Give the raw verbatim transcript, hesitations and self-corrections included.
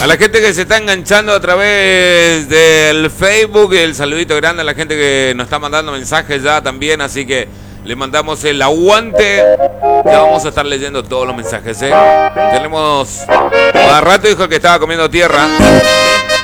A la gente que se está enganchando a través del Facebook, el saludito grande a la gente que nos está mandando mensajes ya también, así que le mandamos el aguante. Ya vamos a estar leyendo todos los mensajes, ¿eh? Tenemos... A rato dijo que estaba comiendo tierra.